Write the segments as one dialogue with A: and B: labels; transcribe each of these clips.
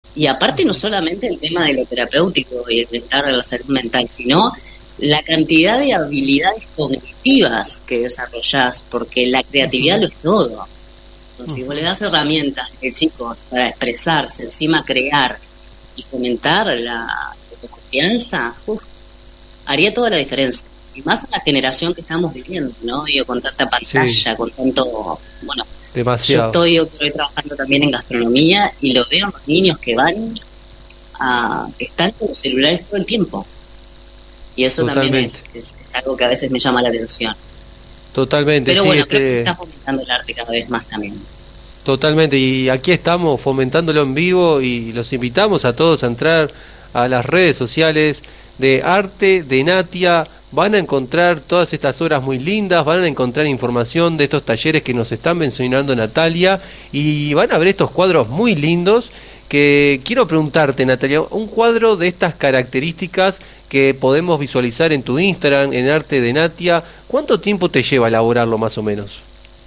A: Y aparte no solamente el tema de lo terapéutico y el bienestar de la salud mental, sino la cantidad de habilidades cognitivas que desarrollás, porque la creatividad
B: Ujú,
A: lo es todo. Entonces, si vos le
B: ujú.
A: das herramientas chicos para expresarse, encima crear y fomentar la autoconfianza, haría toda la diferencia. Y más en la generación que estamos viviendo, ¿no? Digo, con tanta
B: Sí,
A: pantalla, con tanto... Bueno, yo
B: demasiado.
A: estoy hoy trabajando también en gastronomía y lo veo en los niños que van a... están con los celulares todo el tiempo. Y eso también
B: Totalmente.
A: es algo que a veces me llama la atención.
B: Totalmente,
A: Pero
B: sí,
A: bueno, creo que se está fomentando el arte cada vez más también.
B: totalmente. Y aquí estamos fomentándolo en vivo y los invitamos a todos a entrar a las redes sociales de Arte de Natia. Van a encontrar todas estas obras muy lindas, van a encontrar información de estos talleres que nos están mencionando Natalia y van a ver estos cuadros muy lindos que quiero preguntarte, Natalia, un cuadro de estas características que podemos visualizar en tu Instagram, en Arte de Natia, ¿cuánto tiempo te lleva elaborarlo más o menos?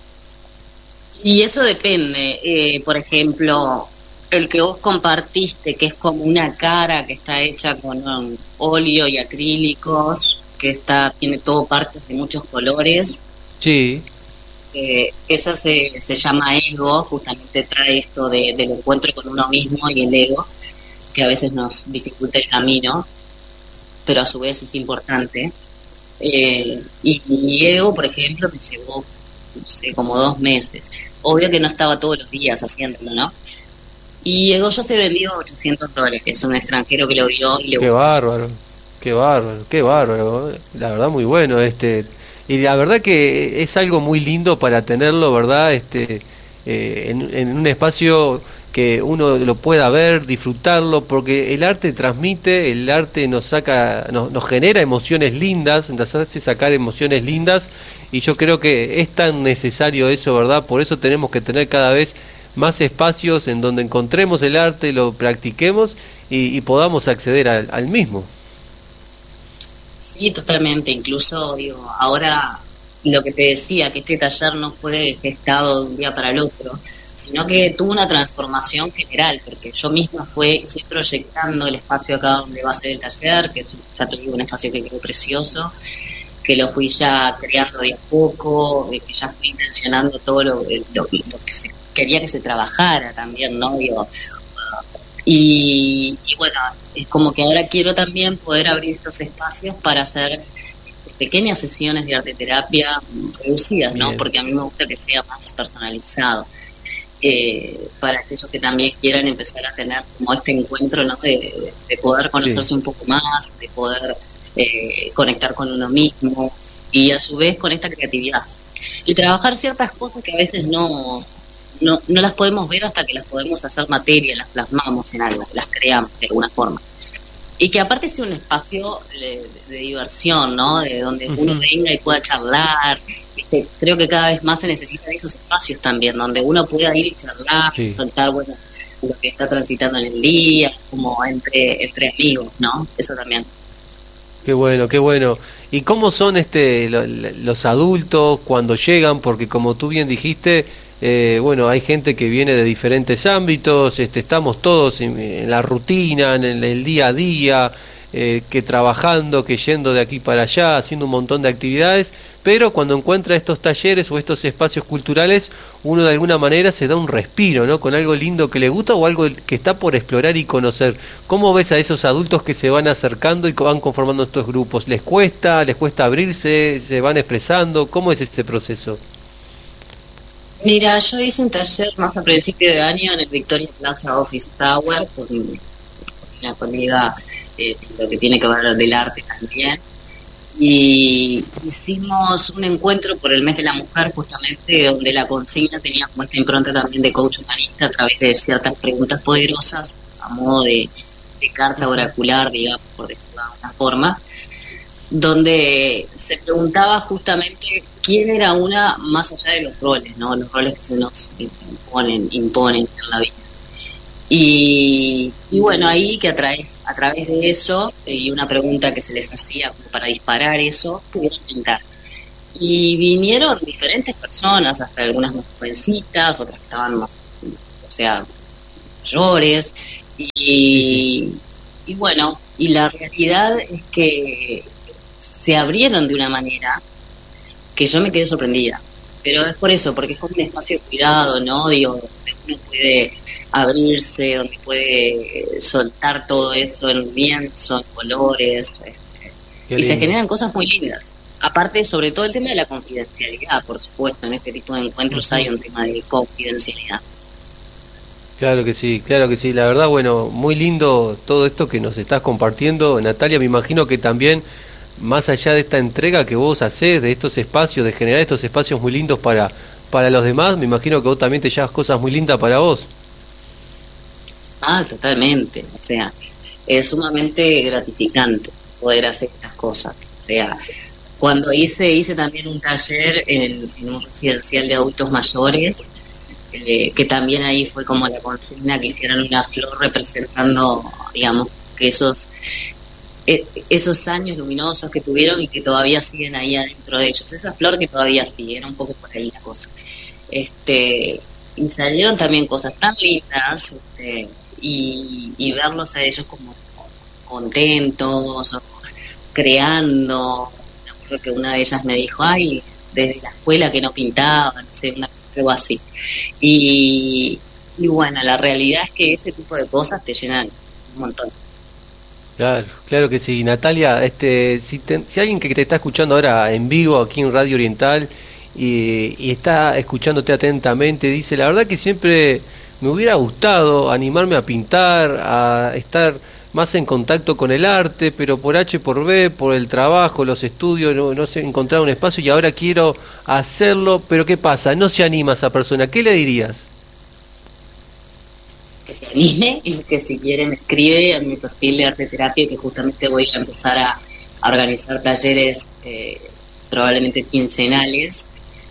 A: Y eso depende. Por ejemplo, el que vos compartiste, que es como una cara que está hecha con óleo y acrílicos, que tiene todo parches de muchos colores.
B: Sí,
A: Esa se llama ego, justamente trae esto del encuentro con uno mismo y el ego, que a veces nos dificulta el camino, pero a su vez es importante. Y mi ego, por ejemplo, me llevó, no sé, como 2 meses. Obvio que no estaba todos los días haciéndolo, ¿no? Y ego ya se vendió $800. Es un extranjero que lo vio y le
B: qué
A: gustó.
B: bárbaro, qué bárbaro, qué bárbaro. La verdad muy bueno y la verdad que es algo muy lindo para tenerlo, ¿verdad? En un espacio que uno lo pueda ver, disfrutarlo, porque el arte transmite, el arte nos saca, nos genera emociones lindas, nos hace sacar emociones lindas, y yo creo que es tan necesario eso, ¿verdad? Por eso tenemos que tener cada vez más espacios en donde encontremos el arte, lo practiquemos y podamos acceder al mismo.
A: Sí, totalmente. Incluso, digo, ahora lo que te decía, que este taller no fue gestado de un día para el otro, sino que tuvo una transformación general, porque yo misma fui proyectando el espacio acá donde va a ser el taller, que es, ya te digo, un espacio que quedó precioso, que lo fui ya creando de a poco, que ya fui intencionando todo lo que quería que se trabajara también, ¿no? Digo, y bueno, es como que ahora quiero también poder abrir estos espacios para hacer pequeñas sesiones de arte terapia reducidas, ¿no?
B: Bien,
A: Porque a mí me gusta que sea más personalizado. Para aquellos que también quieran empezar a tener como este encuentro, ¿no? De poder
B: sí.
A: conocerse un poco más, de poder conectar con uno mismo y a su vez con esta creatividad. Y trabajar ciertas cosas que a veces no las podemos ver hasta que las podemos hacer materia, las plasmamos en algo, las creamos de alguna forma. Y que aparte sea un espacio de diversión, ¿no? De donde uno
B: Ujú.
A: venga y pueda charlar. ¿Viste? Creo que cada vez más se necesitan esos espacios también, donde uno pueda ir y charlar,
B: Sí.
A: soltar, bueno, lo que está transitando en el día, como entre amigos, ¿no? Eso también.
B: Qué bueno, qué bueno. ¿Y cómo son los adultos cuando llegan? Porque como tú bien dijiste, bueno, hay gente que viene de diferentes ámbitos, estamos todos en la rutina, en el día a día, que trabajando, que yendo de aquí para allá, haciendo un montón de actividades, pero cuando encuentra estos talleres o estos espacios culturales, uno de alguna manera se da un respiro, ¿no? Con algo lindo que le gusta o algo que está por explorar y conocer. ¿Cómo ves a esos adultos que se van acercando y van conformando estos grupos? Les cuesta abrirse, se van expresando? ¿Cómo es ese proceso?
A: Mira, yo hice un taller más a principio de año en el Victoria Plaza Office Tower con una colega lo que tiene que ver del arte también. Y hicimos un encuentro por el mes de la mujer justamente donde la consigna tenía como esta impronta también de coach humanista a través de ciertas preguntas poderosas a modo de carta
B: Ujú.
A: oracular, digamos, por decirlo de alguna forma, donde se preguntaba justamente quién era una más allá de los roles, ¿no? Los roles que se nos imponen en la vida. Y bueno, ahí que a través de eso, y una pregunta que se les hacía como para disparar eso, pudieron pintar. Y vinieron diferentes personas, hasta algunas más jovencitas, otras que estaban más, o sea, mayores,
B: Sí, sí.
A: y bueno, y la realidad es que se abrieron de una manera que yo me quedé sorprendida. Pero es por eso, porque es como un espacio cuidado, ¿no? Digo, donde uno puede abrirse, donde puede soltar todo eso en lienzo, en colores,
B: Qué
A: y se
B: lindo.
A: generan cosas muy lindas. Aparte, sobre todo el tema de la confidencialidad, por supuesto, en este tipo de encuentros hay
B: Ujú.
A: un tema de confidencialidad.
B: Claro que sí, claro que sí. La verdad, bueno, muy lindo todo esto que nos estás compartiendo, Natalia. Me imagino que también, más allá de esta entrega que vos hacés, de estos espacios, de generar estos espacios muy lindos para los demás, me imagino que vos también te llevas cosas muy lindas para vos.
A: Ah, totalmente. O sea, es sumamente gratificante poder hacer estas cosas. O sea, cuando hice también un taller en un residencial de adultos mayores, que también ahí fue como la consigna que hicieran una flor representando, digamos, que esos años luminosos que tuvieron y que todavía siguen ahí adentro de ellos. Esa flor que todavía sigue, era un poco por ahí la cosa. Este, y salieron también cosas tan lindas, y verlos a ellos como contentos, o creando. Me acuerdo que una de ellas me dijo, ay, desde la escuela que no pintaba, no sé, algo así. Y, y bueno, la realidad es que ese tipo de cosas te llenan un montón.
B: Claro, claro que sí. Natalia, si alguien que te está escuchando ahora en vivo aquí en Radio Oriental y está escuchándote atentamente, dice, la verdad que siempre me hubiera gustado animarme a pintar, a estar más en contacto con el arte, pero por H por B, por el trabajo, los estudios, no sé, encontrar un espacio y ahora quiero hacerlo, pero ¿qué pasa? No se anima esa persona. ¿Qué le dirías?
A: Que se anime y que si quiere me escribe a mi perfil de arte terapia, que justamente voy a empezar a organizar talleres, probablemente quincenales,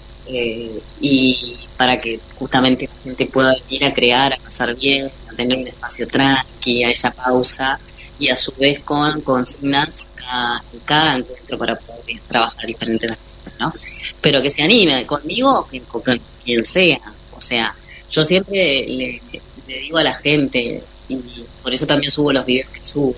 A: y para que justamente la gente pueda venir a crear, a pasar bien, a tener un espacio tranqui, a esa pausa, y a su vez con consignas cada encuentro para poder trabajar diferentes aspectos, ¿no? Pero que se anime conmigo o con quien sea. O sea, yo siempre le digo a la gente, y por eso también subo los videos que subo.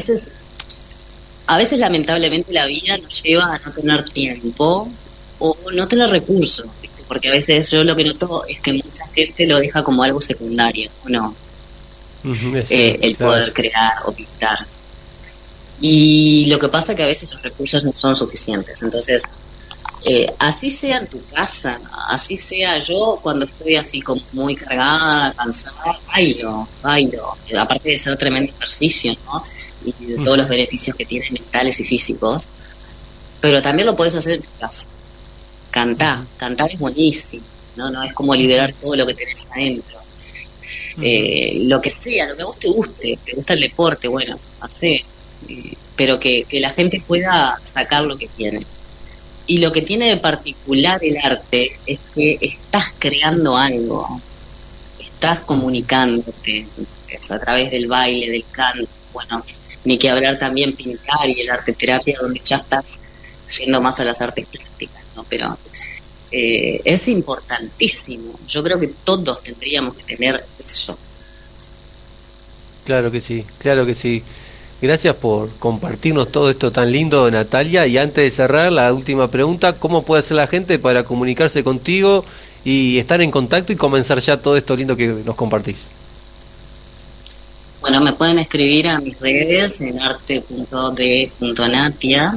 A: A veces lamentablemente la vida nos lleva a no tener tiempo o no tener recursos, ¿viste? Porque a veces yo lo que noto es que mucha gente lo deja como algo secundario, ¿o no?
B: Ujú, es cierto,
A: El
B: claro.
A: poder crear o pintar. Y lo que pasa es que a veces los recursos no son suficientes. Entonces, así sea en tu casa, así sea yo cuando estoy así como muy cargada, cansada, bailo, bailo. Aparte de ser tremendo ejercicio, ¿no? Y de todos los
B: Ujú,
A: beneficios que tienen mentales y físicos, pero también lo puedes hacer en tu casa.
B: ujú,
A: Cantar es buenísimo, ¿no? No es como liberar
B: ujú,
A: todo lo que tenés adentro.
B: ujú.
A: Lo que sea, lo que a vos te gusta el deporte, bueno, hacé, pero que la gente pueda sacar lo que tiene. Y lo que tiene de particular el arte es que estás creando algo, estás
B: Ujú.
A: comunicándote, es a través del baile, del canto, bueno, ni que hablar también pintar y el arte terapia, donde ya estás yendo más a las artes plásticas, ¿no? Pero es importantísimo. Yo creo que todos tendríamos que tener eso.
B: Claro que sí, claro que sí. Gracias por compartirnos todo esto tan lindo, Natalia. Y antes de cerrar, la última pregunta, ¿cómo puede hacer la gente para comunicarse contigo y estar en contacto y comenzar ya todo esto lindo que nos compartís?
A: Bueno, me pueden escribir a mis redes en arte.de.natia,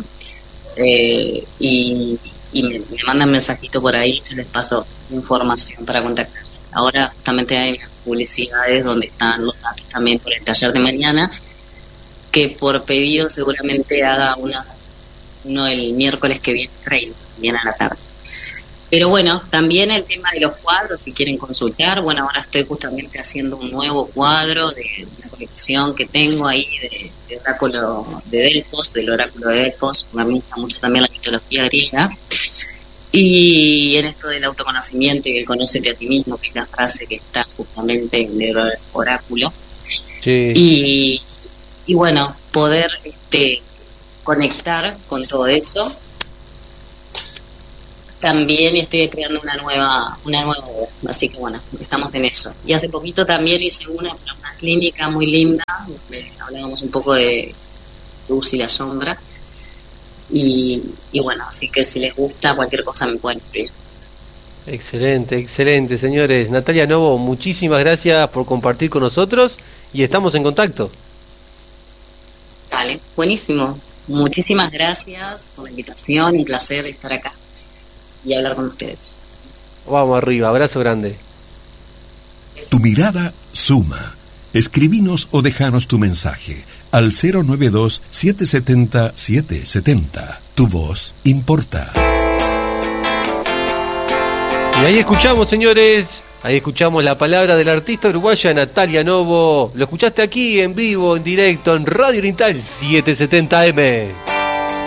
A: y me mandan mensajito por ahí, yo les paso información para contactarse. Ahora justamente hay unas publicidades donde están los datos también por el taller de mañana, que por pedido seguramente haga uno el miércoles que viene, 30, bien a la tarde. Pero bueno, también el tema de los cuadros, si quieren consultar, bueno, ahora estoy justamente haciendo un nuevo cuadro de una colección que tengo ahí de oráculo de Delfos, del oráculo de Delfos. Me gusta mucho también la mitología griega. Y en esto del autoconocimiento y el conócete a ti mismo, que es la frase que está justamente en el oráculo.
B: Sí,
A: Y, y bueno, poder conectar con todo eso. también estoy creando una nueva obra, así que bueno, estamos en eso. Y hace poquito también hice una para una clínica muy linda, donde hablábamos un poco de luz y la sombra, y bueno, así que si les gusta cualquier cosa me pueden escribir.
B: Excelente, excelente, señores. Natalia Novo, muchísimas gracias por compartir con nosotros y estamos en contacto.
A: Dale, buenísimo. Muchísimas gracias por la invitación, un placer estar acá y hablar con ustedes.
B: Vamos arriba, abrazo grande.
C: Tu mirada suma. Escribinos o dejanos tu mensaje al 092-770-770. Tu voz importa.
B: Y ahí escuchamos, señores, ahí escuchamos la palabra de la artista uruguaya Natalia Novo. Lo escuchaste aquí en vivo, en directo, en Radio Oriental 770M.